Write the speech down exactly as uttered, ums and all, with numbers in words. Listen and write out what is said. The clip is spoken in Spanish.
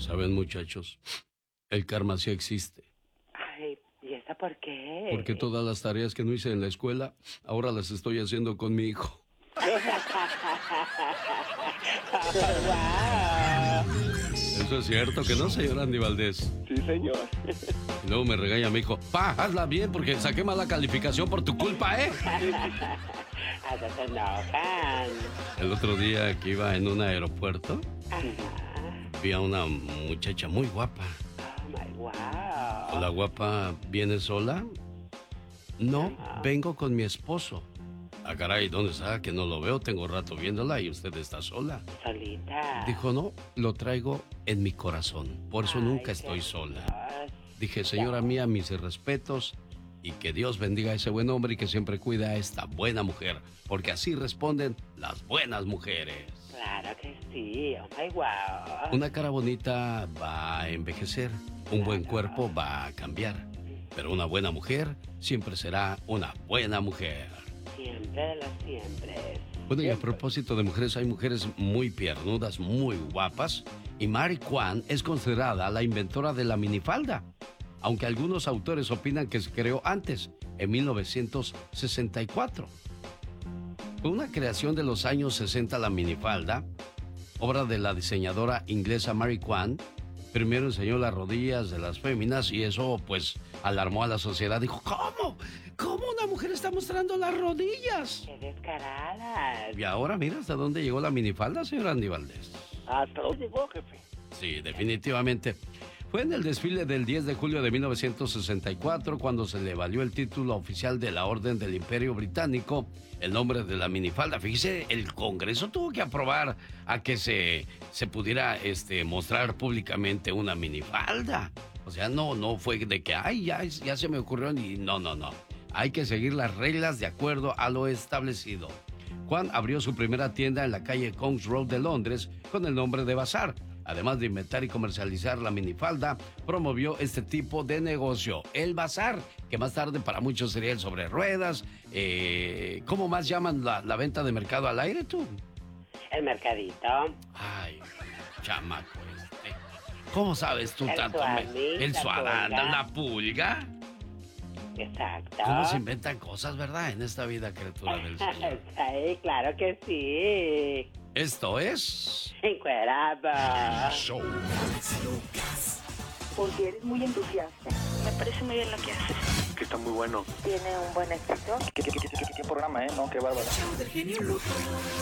¿Saben, muchachos? El karma sí existe. Ay, ¿y esa por qué? Porque todas las tareas que no hice en la escuela, ahora las estoy haciendo con mi hijo. Eso es cierto, ¿que no, señor Andy Valdés? Sí, señor. Y luego me regaña mi hijo. Pa, hazla bien porque saqué mala calificación por tu culpa, ¿eh? Hasta se enojan. El otro día que iba en un aeropuerto, Ajá. vi a una muchacha muy guapa. Oh, my wow. Hola, guapa, ¿vienes sola? No, Ajá. vengo con mi esposo. Ah, caray, ¿dónde está? Que no lo veo, tengo rato viéndola y usted está sola. Solita. Dijo, no, lo traigo en mi corazón, por eso Ay, nunca estoy qué sola. Dios. Dije, señora mía, mis respetos y que Dios bendiga a ese buen hombre y que siempre cuida a esta buena mujer, porque así responden las buenas mujeres. Claro que sí. Oh, my wow. Una cara bonita va a envejecer, un buen cuerpo va a cambiar, pero una buena mujer siempre será una buena mujer. Siempre de los siempre. Bueno, y a propósito de mujeres, hay mujeres muy piernudas, muy guapas, y Mary Kwan es considerada la inventora de la minifalda, aunque algunos autores opinan que se creó antes, en mil novecientos sesenta y cuatro. Fue una creación de los años sesenta la minifalda, obra de la diseñadora inglesa Mary Kwan. Primero enseñó las rodillas de las féminas y eso pues alarmó a la sociedad. Dijo, ¿cómo? ¿Cómo una mujer está mostrando las rodillas? Qué descaradas. Y ahora mira hasta dónde llegó la minifalda, señor Andy Valdés. ¿Hasta dónde llegó, jefe? Sí, definitivamente. Fue en el desfile del diez de julio de mil novecientos sesenta y cuatro cuando se le valió el título oficial de la Orden del Imperio Británico, el nombre de la minifalda. Fíjese, el Congreso tuvo que aprobar a que se, se pudiera este, mostrar públicamente una minifalda. O sea, no, no fue de que, ay, ya, ya se me ocurrió, y no, no, no. Hay que seguir las reglas de acuerdo a lo establecido. Juan abrió su primera tienda en la calle Kings Road de Londres con el nombre de Bazar. Además de inventar y comercializar la minifalda, promovió este tipo de negocio, el bazar, que más tarde para muchos sería el sobre ruedas. Eh, ¿Cómo más llaman la, la venta de mercado al aire, tú? El mercadito. Ay, chamaco este. ¿Cómo sabes tú El tanto? suadí, El la suadanda, pulga. la pulga. Exacto. ¿Cómo se inventan cosas, verdad? En esta vida, criatura del Señor. Sí, claro que sí. Esto es... Encuerado. Show. Porque eres muy entusiasta. Me parece muy bien lo que haces. Que está muy bueno. Tiene un buen éxito. ¿Qué, qué, qué, qué, qué programa, eh? No, qué bárbaro.